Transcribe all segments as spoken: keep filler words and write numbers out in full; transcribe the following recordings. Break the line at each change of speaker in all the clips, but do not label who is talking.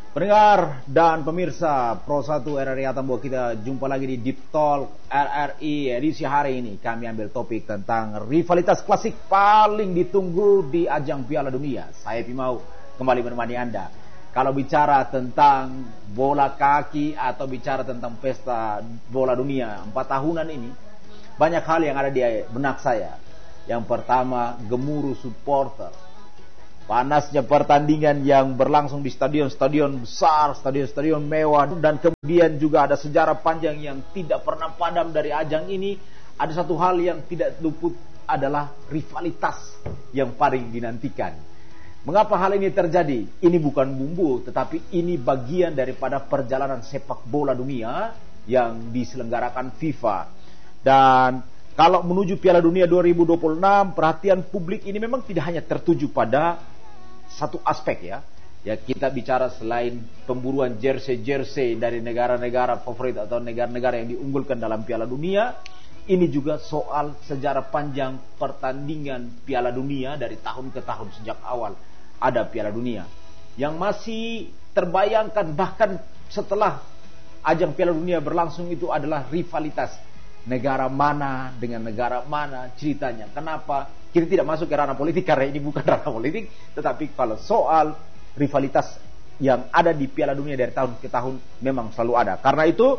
Pendengar dan pemirsa Pro satu R R I Atambua, kita jumpa lagi di Deep Talk R R I edisi hari ini. Kami ambil topik tentang rivalitas klasik paling ditunggu di ajang Piala Dunia. Saya Pimau kembali menemani Anda. Kalau bicara tentang bola kaki atau bicara tentang pesta bola dunia empat tahunan ini, banyak hal yang ada di benak saya. Yang pertama, gemuruh supporter. Panasnya pertandingan yang berlangsung di stadion-stadion besar, stadion-stadion mewah. Dan kemudian juga ada sejarah panjang yang tidak pernah padam dari ajang ini. Ada satu hal yang tidak luput adalah rivalitas yang paling dinantikan. Mengapa hal ini terjadi? Ini bukan bumbu, tetapi ini bagian daripada perjalanan sepak bola dunia yang diselenggarakan FIFA. Dan kalau menuju Piala Dunia dua ribu dua puluh enam, perhatian publik ini memang tidak hanya tertuju pada satu aspek ya. Ya, kita bicara selain pemburuan jersey-jersey dari negara-negara favorit atau negara-negara yang diunggulkan dalam Piala Dunia, ini juga soal sejarah panjang pertandingan Piala Dunia dari tahun ke tahun. Sejak awal ada Piala Dunia yang masih terbayangkan, bahkan setelah ajang Piala Dunia berlangsung, itu adalah rivalitas negara mana dengan negara mana ceritanya. Kenapa? Kita tidak masuk ke ranah politik karena ini bukan ranah politik, tetapi kalau soal rivalitas yang ada di Piala Dunia dari tahun ke tahun memang selalu ada. Karena itu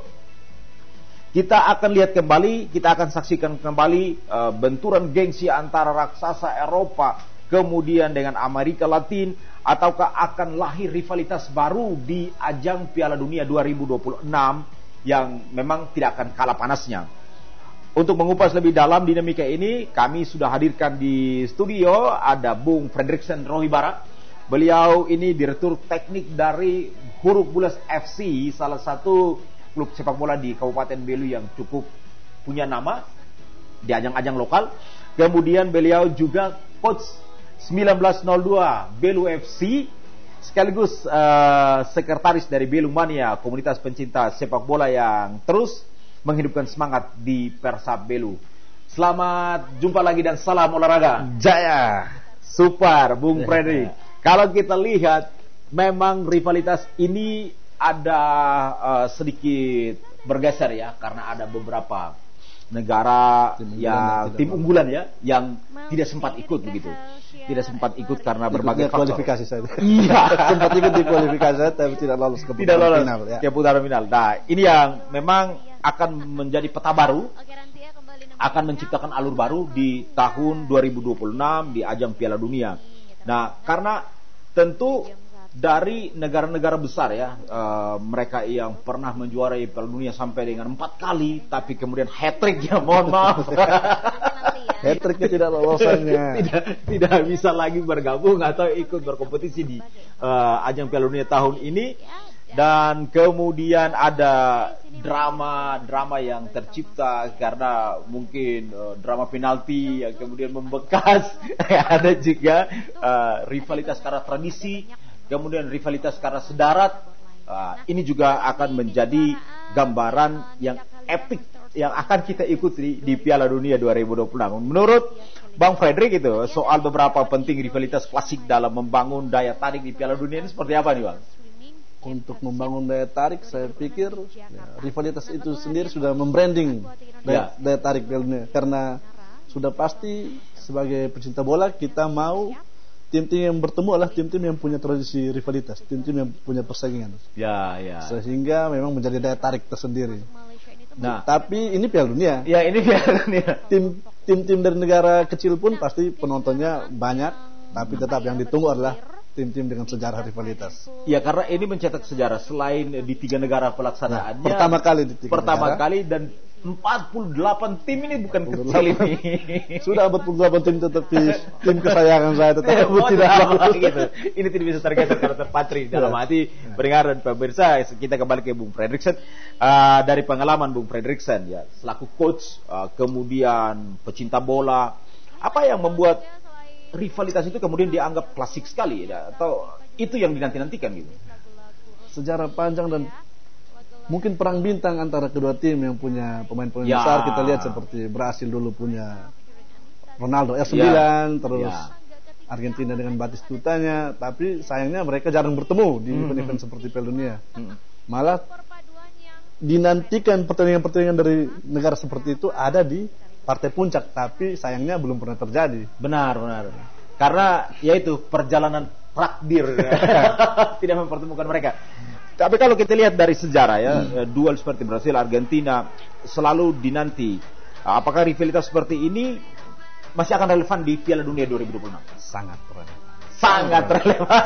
kita akan lihat kembali, kita akan saksikan kembali uh, benturan gengsi antara raksasa Eropa kemudian dengan Amerika Latin, ataukah akan lahir rivalitas baru di ajang Piala Dunia dua ribu dua puluh enam yang memang tidak akan kalah panasnya. Untuk mengupas lebih dalam dinamika ini, kami sudah hadirkan di studio ada Bung Fredriksen Rohibara. Beliau ini direktur teknik dari Huruf Bulas F C, salah satu klub sepak bola di Kabupaten Belu yang cukup punya nama di ajang-ajang lokal. Kemudian beliau juga coach seribu sembilan ratus dua Belu F C, sekaligus uh, sekretaris dari Belu Mania, komunitas pencinta sepak bola yang terus menghidupkan semangat di Persab Belu. Selamat jumpa lagi dan salam olahraga.
Jaya.
Super, Bung Fredrik. Kalau kita lihat, memang rivalitas ini ada uh, sedikit bergeser ya, karena ada beberapa negara tim yang tim unggulan ya yang tidak sempat ikut begitu. Tidak sempat ikut karena ikut berbagai faktor.
Kualifikasi saja.
Iya,
sempat ikut di kualifikasi tapi tidak lolos ke
tidak lolos
final ya.
Ke putaran final. Nah, ini yang memang akan menjadi peta baru, akan menciptakan alur baru di tahun dua ribu dua puluh enam di ajang Piala Dunia. Nah, karena tentu dari negara-negara besar ya, uh, mereka yang pernah menjuarai Piala Dunia sampai dengan empat kali, tapi kemudian hat-trick ya, mohon maaf.
Hat-tricknya tidak lolosannya.
tidak, tidak bisa lagi bergabung atau ikut berkompetisi di uh, ajang Piala Dunia tahun ini. Dan kemudian ada drama-drama yang tercipta karena mungkin uh, drama penalti yang kemudian membekas. Ada juga uh, rivalitas karena tradisi, kemudian rivalitas karena sedarat. Uh, ini juga akan menjadi gambaran yang epik yang akan kita ikuti di Piala Dunia dua ribu dua puluh enam. Menurut Bang Fredrik itu, soal beberapa penting rivalitas klasik dalam membangun daya tarik di Piala Dunia ini seperti apa nih Bang?
Untuk membangun daya tarik, saya pikir ya, rivalitas itu sendiri sudah membranding daya,
ya.
daya tarik Piala Dunia. Karena sudah pasti sebagai pecinta bola kita mau tim-tim yang bertemu adalah tim-tim yang punya tradisi rivalitas, tim-tim yang punya persaingan.
Ya, ya.
Sehingga memang menjadi daya tarik tersendiri.
Nah,
tapi ini Piala Dunia.
Ya, ini Piala Dunia.
Tim tim-tim dari negara kecil pun pasti penontonnya banyak, tapi tetap yang ditunggu adalah tim-tim dengan sejarah rivalitas.
Ya, karena ini mencetak sejarah selain di tiga negara pelaksanaannya.
Nah, pertama kali di tiga
pertama
negara.
kali dan empat puluh delapan tim ini bukan kecil ini.
Sudah empat puluh delapan tim tetapi tim kesayangan saya tetap
ya,
tidak lolos.
Gitu. Ini tidak bisa tergeser karena terpatri dalam hati pendengar dan pemirsa. Kita kembali ke Bung Fredriksen. Uh, dari pengalaman Bung Fredriksen ya, selaku coach, uh, kemudian pecinta bola, apa yang membuat rivalitas itu kemudian dianggap klasik sekali ya, atau itu yang dinanti-nantikan gitu?
Sejarah panjang dan mungkin perang bintang antara kedua tim yang punya pemain-pemain
ya.
besar. Kita lihat seperti Brasil dulu punya Ronaldo R sembilan,
ya.
terus
ya.
Argentina dengan Batistutanya, tapi sayangnya mereka jarang bertemu di
Hmm.
event-event seperti Piala Dunia.
Hmm.
Malah dinantikan pertandingan-pertandingan dari negara seperti itu ada di partai puncak, tapi sayangnya belum pernah terjadi.
Benar, benar. Karena yaitu perjalanan takdir tidak mempertemukan mereka. Tapi kalau kita lihat dari sejarah ya, hmm. duel seperti Brasil, Argentina selalu dinanti. Apakah rivalitas seperti ini masih akan relevan di Piala Dunia dua ribu dua puluh enam?
Sangat relevan.
Sangat relevan.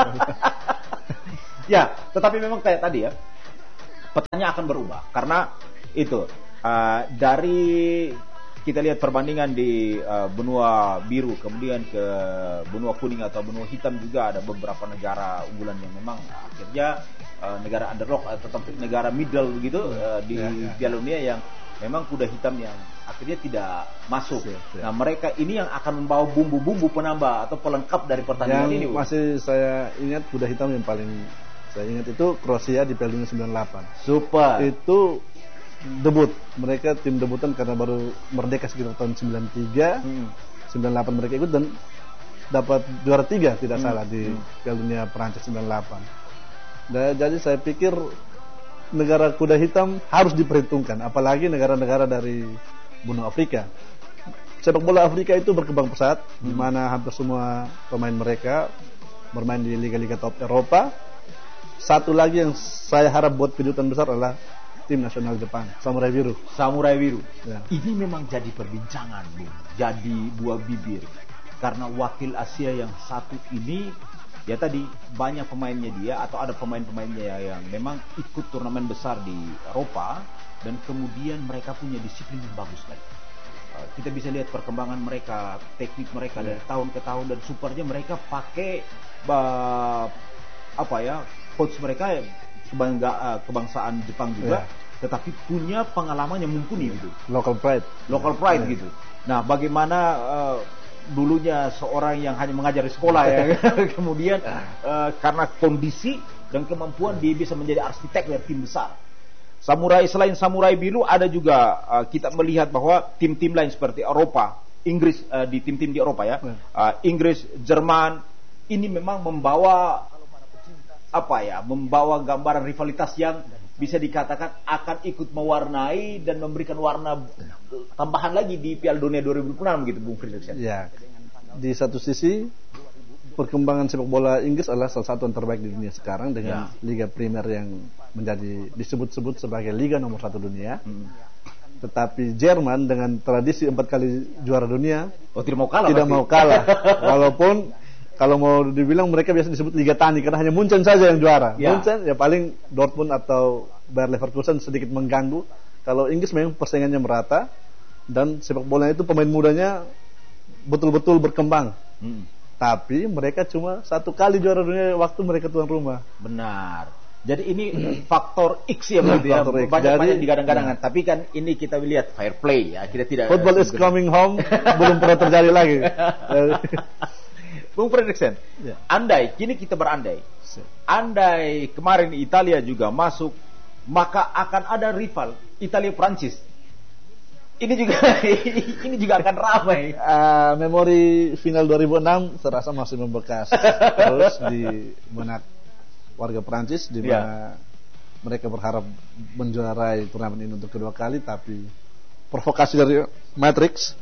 Ya, tetapi memang kayak tadi ya, petanya akan berubah karena itu uh, dari kita lihat perbandingan di uh, benua biru kemudian ke benua kuning atau benua hitam juga ada beberapa negara unggulan yang memang akhirnya uh, negara underdog atau tetap negara middle begitu uh, di
ya, ya.
Piala Dunia yang memang kuda hitam yang akhirnya tidak masuk.
Siap, siap.
Nah, mereka ini yang akan membawa bumbu-bumbu penambah atau pelengkap dari pertandingan
Yang
ini. Bu.
masih saya ingat kuda hitam yang paling saya ingat itu Kroasia di Piala Dunia sembilan puluh delapan.
Super.
Itu debut, mereka tim debutan karena baru merdeka sekitar tahun sembilan puluh tiga.
Hmm.
sembilan puluh delapan mereka ikut dan dapat juara tiga tidak
Hmm.
salah di
Hmm.
Piala Dunia Perancis sembilan puluh delapan. Dan jadi saya pikir negara kuda hitam harus diperhitungkan, apalagi negara-negara dari benua Afrika. Sepak bola Afrika itu berkembang pesat,
Hmm.
di mana hampir semua pemain mereka bermain di liga-liga top Eropa. Satu lagi yang saya harap buat kejutan besar adalah tim nasional Jepang, Samurai Biru.
Samurai Biru.
Ya.
Ini memang jadi perbincangan, Bu. Jadi buah bibir. Karena wakil Asia yang satu ini, ya tadi banyak pemainnya dia atau ada pemain-pemainnya yang memang ikut turnamen besar di Eropa dan kemudian mereka punya disiplin yang bagus sekali. Uh, kita bisa lihat perkembangan mereka, teknik mereka
Ya.
dari tahun ke tahun dan supernya mereka pakai uh, apa ya? Coach mereka kebangga, uh, kebangsaan Jepang juga,
Ya.
tetapi punya pengalaman yang mumpuni gitu.
Local pride.
Local pride
Ya.
gitu. Nah, bagaimana uh, dulunya seorang yang hanya mengajar di sekolah ya, kemudian uh, karena kondisi dan kemampuan dia bisa menjadi arsitek dari tim besar. Samurai selain Samurai Biru ada juga uh, kita melihat bahwa tim-tim lain seperti Eropa, Inggris uh, di tim-tim di Eropa ya, uh, Inggris, Jerman ini memang membawa apa ya, membawa gambaran rivalitas yang bisa dikatakan akan ikut mewarnai dan memberikan warna tambahan lagi di Piala Dunia dua ribu dua puluh enam gitu, Bung Friedrichsen.
Ya, di satu sisi perkembangan sepak bola Inggris adalah salah satu yang terbaik di dunia sekarang dengan
Ya.
Liga Premier yang menjadi disebut-sebut sebagai Liga nomor satu dunia.
Hmm.
Tetapi Jerman dengan tradisi empat kali juara dunia
Oh, tidak mau kalah.
tidak
berarti.
mau kalah, walaupun kalau mau dibilang mereka biasa disebut Liga Tani karena hanya Munchen saja yang juara.
Ya.
Munchen ya paling Dortmund atau Bayer Leverkusen sedikit mengganggu. Kalau Inggris memang persaingannya merata dan sepak bola itu pemain mudanya betul-betul berkembang.
Hmm.
Tapi mereka cuma satu kali juara dunia waktu mereka tuan rumah.
Benar. Jadi ini faktor X ya berarti ya.
Faktor X.
Banyak-banyak
Jadi,
digadang-gadang.
ya.
Tapi kan ini kita lihat fair play ya. Kita tidak
Football is coming home belum pernah terjadi lagi.
Bung Fredriksen,
Ya.
andai kini kita berandai, andai kemarin Italia juga masuk, maka akan ada rival Italia Prancis. Ini juga ini juga akan ramai.
Uh, memori final dua ribu enam terasa masih membekas terus di benak warga Prancis, di mana mereka berharap menjuarai turnamen ini untuk kedua kali, tapi provokasi dari Matrix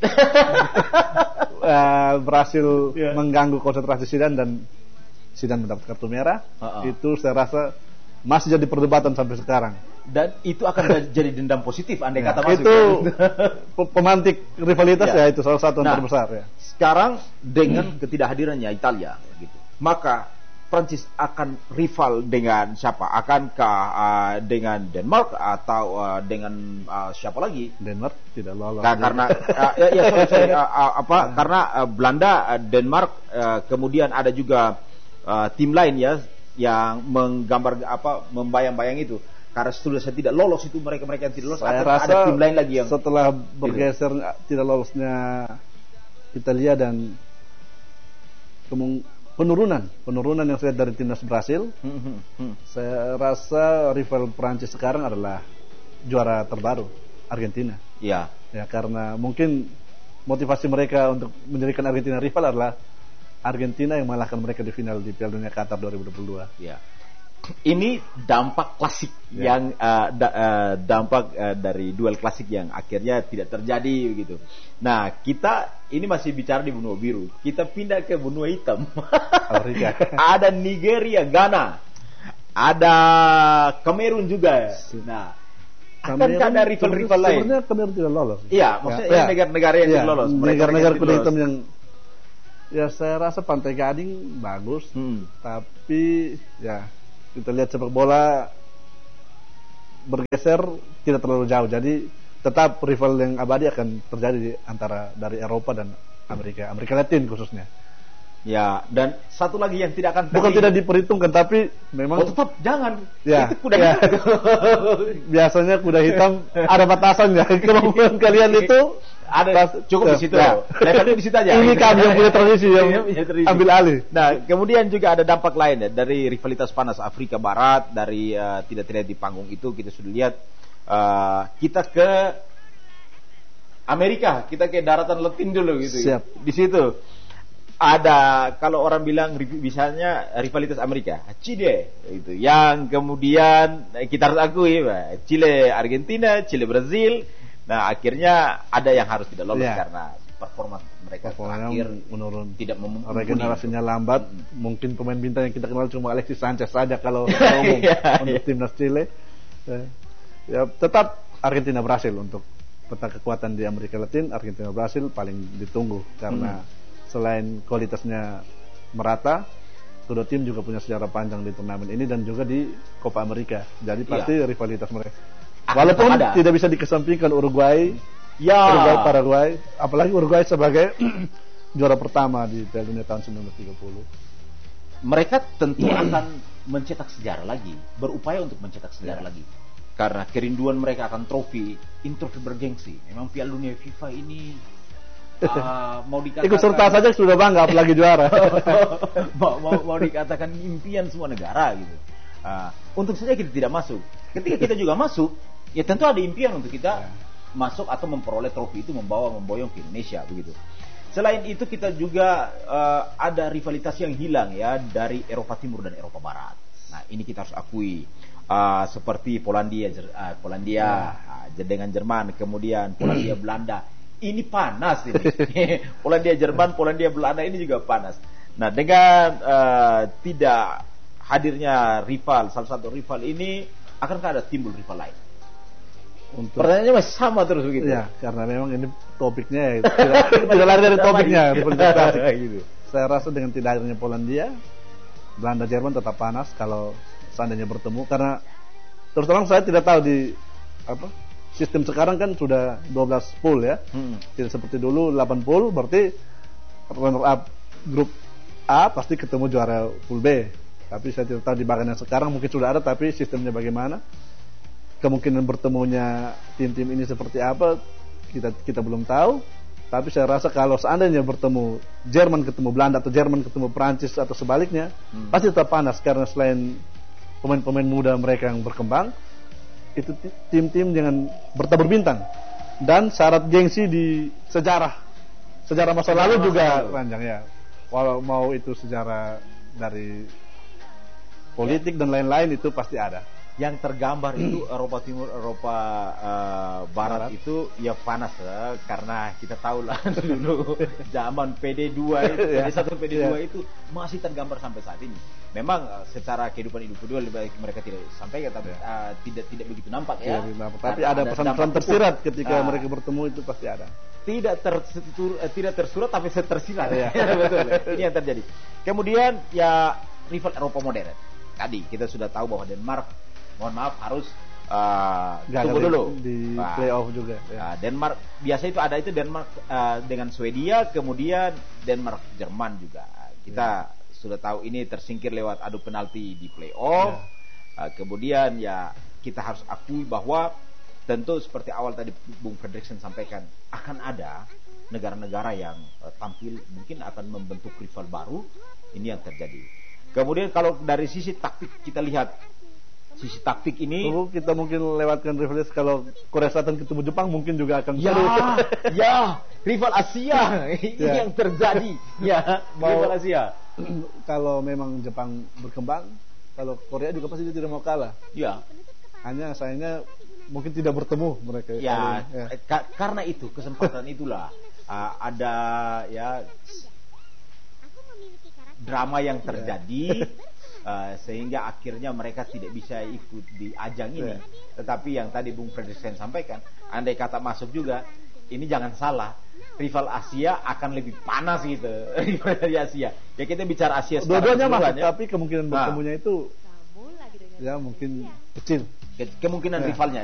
uh, berhasil
Ya.
mengganggu konsentrasi Zidane dan Zidane mendapat kartu merah.
Uh-uh.
Itu saya rasa masih jadi perdebatan sampai sekarang.
Dan itu akan jadi dendam positif andai
Ya,
kata masuk.
itu pe- pemantik rivalitas
Ya.
ya, itu salah satu yang
Nah,
terbesar ya.
Sekarang dengan ketidakhadirannya Italia gitu, maka Prancis akan rival dengan siapa? Akankah uh, dengan Denmark atau uh, dengan uh, siapa lagi?
Denmark tidak lolos.
Nah, karena uh, ya, ya sorry, sorry, uh, uh, apa? Karena uh, Belanda, uh, Denmark, uh, kemudian ada juga uh, tim lain ya yang menggambar apa, membayang-bayang itu. Karena sudah saya tidak lolos itu mereka-mereka yang tidak lolos,
saya
akan
rasa
ada tim lain lagi yang
setelah bergeser tidak lolosnya Italia dan kemung- penurunan penurunan yang saya lihat dari timnas Brasil,
Hmm, hmm, hmm.
saya rasa rival Prancis sekarang adalah juara terbaru Argentina.
Ya.
Ya, karena mungkin motivasi mereka untuk menjadikan Argentina rival adalah Argentina yang mengalahkan mereka di final di Piala Dunia Qatar dua ribu dua puluh dua.
Ya. Ini dampak klasik
Ya.
yang uh, da, uh, dampak uh, dari duel klasik yang akhirnya tidak terjadi begitu. Nah, kita ini masih bicara di benua biru. Kita pindah ke benua hitam.
Afrika.
Ada Nigeria, Ghana. Ada Kamerun juga. Nah, akankah ada rival-rival lain?
Sebenarnya Kamerun tidak lolos.
Iya, maksudnya
ya,
ini negara-negara yang
ya,
tidak lolos.
Negara-negara kuda hitam
lolos.
yang ya saya rasa Pantai Gading bagus,
Hmm.
tapi ya kita lihat sepak bola bergeser tidak terlalu jauh, jadi tetap rival yang abadi akan terjadi di antara dari Eropa dan Amerika, Amerika Latin khususnya.
Ya, dan satu lagi yang tidak akan
Bukan
terjadi.
tidak diperhitungkan, tapi memang
Oh, tetap jangan.
Ya,
Itu kuda
ya.
hitam.
biasanya kuda hitam ada batasannya. Kemampuan kalian itu
Ada
pas-
cukup di situ.
Ya.
Levelnya di situ aja.
Ini kami yang punya tradisi yang
Ini punya tradisi.
ambil alih.
Nah, kemudian juga ada dampak lain ya dari rivalitas panas Afrika Barat, dari uh, tidak terlihat di panggung itu kita sudah lihat uh, kita ke Amerika, kita ke daratan Latin dulu gitu.
Siap.
Di situ ada kalau orang bilang misalnya rivalitas Amerika, Chile itu yang kemudian kita harus akui Pak, Chile Argentina, Chile Brazil. Nah, akhirnya ada yang harus tidak lolos
Ya.
karena performa mereka
Performanya
terakhir
menurun.
tidak memumpuni.
Regenerasinya lambat. Mungkin pemain bintang yang kita kenal cuma Alexis Sanchez saja kalau kita umum
Iya,
untuk
iya.
timnas Chile. Ya, ya, tetap Argentina berhasil untuk peta kekuatan di Amerika Latin. Argentina berhasil paling ditunggu karena
Hmm.
selain kualitasnya merata, kedua tim juga punya sejarah panjang di turnamen ini dan juga di Copa America. Jadi pasti rivalitas mereka.
Akan
Walaupun
tetap ada.
tidak bisa dikesampingkan Uruguay,
Ya.
Uruguay, Paraguay, apalagi Uruguay sebagai juara pertama di Piala Dunia tahun seribu sembilan ratus tiga puluh.
Mereka tentu akan mencetak sejarah lagi, berupaya untuk mencetak sejarah
Ya.
lagi. Karena kerinduan mereka akan trofi, ini trofi bergengsi. Memang Piala Dunia FIFA ini uh, mau dikatakan
Ikut serta saja sudah bangga, apalagi juara.
mau, mau, mau dikatakan impian semua negara gitu. Uh, untung saja kita tidak masuk. Ketika kita juga masuk, ya tentu ada impian untuk kita
Ya.
masuk atau memperoleh trofi itu, membawa memboyong ke Indonesia begitu. Selain itu kita juga uh, ada rivalitas yang hilang ya dari Eropa Timur dan Eropa Barat. Nah, ini kita harus akui. Uh, seperti Polandia, Jer- uh, Polandia uh, dengan Jerman, kemudian Polandia Belanda. Ini panas ini. Polandia Jerman, Polandia Belanda ini juga panas. Nah, dengan uh, tidak hadirnya rival, salah satu rival ini, akankah ada timbul rival lain?
Untuk
Pertanyaannya masih sama terus begitu.
ya, karena memang ini topiknya ya, tidak, tidak lari dari topiknya rivalitas klasik.
Gitu.
Saya rasa dengan tidak hadirnya Polandia, Belanda Jerman tetap panas kalau seandainya bertemu, karena terus terang saya tidak tahu di apa sistem sekarang kan sudah dua belas pool ya,
Hmm.
tidak seperti dulu delapan pool, berarti runner up grup A pasti ketemu juara pool B. Tapi saya tidak tahu di bagian yang sekarang mungkin sudah ada, tapi sistemnya bagaimana, kemungkinan bertemunya tim-tim ini seperti apa kita kita belum tahu. Tapi saya rasa kalau seandainya bertemu Jerman ketemu Belanda atau Jerman ketemu Prancis atau sebaliknya,
Hmm.
pasti tetap panas karena selain pemain-pemain muda mereka yang berkembang, itu ti- tim-tim dengan bertabur bintang dan syarat gengsi di sejarah sejarah masa
Sejarah
lalu
masa
juga
lalu.
panjang ya. Walau mau itu sejarah dari politik dan lain-lain itu pasti ada.
Yang tergambar itu Eropa Timur, Eropa uh, Barat,
Barat.
itu ya panas ya, karena kita tahu lah dulu zaman P D dua itu, P D satu P D dua itu masih tergambar sampai saat ini. Memang uh, secara kehidupan individual lebih baik mereka tidak sampaikan, tapi uh, tidak tidak begitu nampak ya.
Tidak, tapi
Karena
ada pesan-pesan
dampak-
tersirat ketika
Ah.
mereka bertemu itu pasti ada.
Tidak tersutur, eh, tidak tersurat tapi tersirat.
Iya.
Betul. Ini yang terjadi. Kemudian ya rival Eropa modern. Tadi kita sudah tahu bahwa Denmark, mohon maaf harus uh,
Gagal
tunggu
di-
dulu
di
Nah,
playoff juga. Ya.
uh, Denmark biasa itu ada itu Denmark uh, dengan Swedia, kemudian Denmark Jerman juga. Kita sudah tahu ini tersingkir lewat adu penalti di playoff. Uh, kemudian ya kita harus akui bahwa tentu seperti awal tadi Bung Fredrickson sampaikan, akan ada negara-negara yang uh, tampil mungkin akan membentuk rival baru. Ini yang terjadi. Kemudian kalau dari sisi taktik kita lihat sisi taktik ini.
Tunggu, kita mungkin lewatkan rivalitas kalau Korea Selatan ketemu Jepang mungkin juga akan
Ya,
seru.
ya, rival Asia ini
Ya.
yang terjadi. Ya,
Mau-
rival Asia.
Kalau memang Jepang berkembang, kalau Korea juga pasti dia tidak mau kalah.
Ya,
Hanya sayangnya mungkin tidak bertemu mereka.
ya,
kali ini. Ya.
ka- karena itu kesempatan itulah uh, ada ya drama yang terjadi. Uh, sehingga akhirnya mereka tidak bisa ikut di ajang ini.
Ya.
Tetapi yang tadi Bung Fredrickson sampaikan, andai kata masuk juga, ini jangan salah, rival Asia akan lebih panas gitu dari Asia. Ya kita bicara Asia secara
Dua-duanya masuk,
keseluruhan, ya.
tapi kemungkinan
Nah.
bertemunya itu ya mungkin kecil.
Ke- kemungkinan
Ya.
rivalnya